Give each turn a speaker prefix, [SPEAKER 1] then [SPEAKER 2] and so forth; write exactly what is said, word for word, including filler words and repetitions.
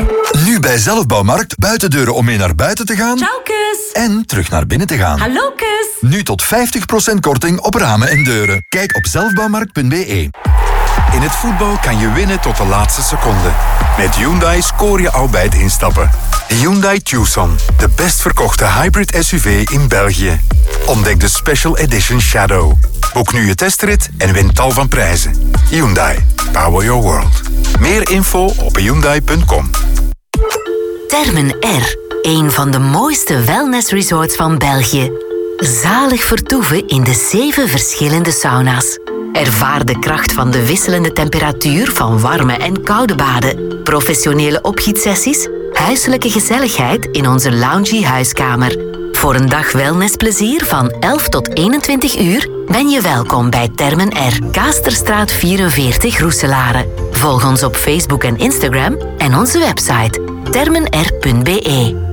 [SPEAKER 1] Nu bij Zelfbouwmarkt buitendeuren om mee naar buiten te gaan.
[SPEAKER 2] Ciao, kus.
[SPEAKER 1] En terug naar binnen te gaan.
[SPEAKER 2] Hallo, kus.
[SPEAKER 1] Nu tot vijftig procent korting op ramen en deuren. Kijk op zelfbouwmarkt punt b e.
[SPEAKER 3] In het voetbal kan je winnen tot de laatste seconde. Met Hyundai scoor je al bij het instappen. Hyundai Tucson, de best verkochte hybrid S U V in België. Ontdek de Special Edition Shadow. Boek nu je testrit en win tal van prijzen. Hyundai, power your world. Meer info op hyundai punt com.
[SPEAKER 4] Termen R, een van de mooiste wellnessresorts van België. Zalig vertoeven in de zeven verschillende sauna's. Ervaar de kracht van de wisselende temperatuur van warme en koude baden. Professionele opgietsessies, huiselijke gezelligheid in onze loungy huiskamer. Voor een dag wellnessplezier van elf tot eenentwintig uur ben je welkom bij Termen R. Kaasterstraat vierenveertig, Roeselare. Volg ons op Facebook en Instagram en onze website termen r punt b e.